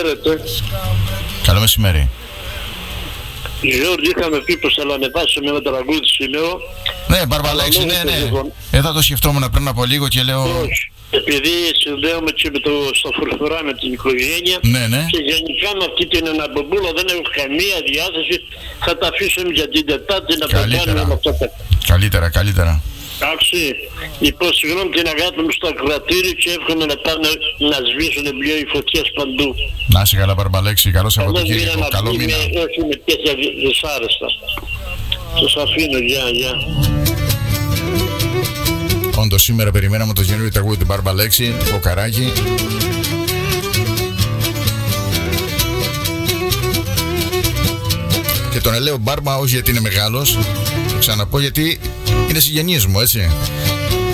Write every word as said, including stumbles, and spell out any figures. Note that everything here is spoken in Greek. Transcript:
Χαίρετε. Καλό μεσημέρι. Γιώργη, είχαμε πει πως θα ανεβάσουμε ένα τραγούδι σήμερα. Ναι, Μπαρμπαλέξη, ναι, ναι. Εδώ το σκεφτόμουν πριν από λίγο και λέω... Όχι. Επειδή συνδέομαι και με το στο φουρφουρά με την οικογένεια, ναι, ναι. Και γενικά με αυτή την αναμπομπούλα δεν έχω καμία διάθεση. Θα τα αφήσουμε για την Τετάρτη να πετάνουμε με αυτά τα... Καλύτερα, καλύτερα. Εντάξει, λοιπόν, συγγνώμη την αγάπη μου στο ακροατήριο και εύχομαι να πάνε να σβήσουν πιο οι φωτιές παντού. Να είσαι καλά, Μπαρμπαλέξη, καλό Σαββατοκύριακο, καλό μήνα. Όχι με τέτοια δυσάρεστα. Σας αφήνω, γεια, γεια. Όντως σήμερα περιμέναμε το καινούριο τραγούδι του Μπαρμπαλέξη, το Καράκι. Και τον ελέω Μπάρμπα όχι γιατί είναι μεγάλος, ξαναπώ γιατί είναι συγγενής μου, έτσι.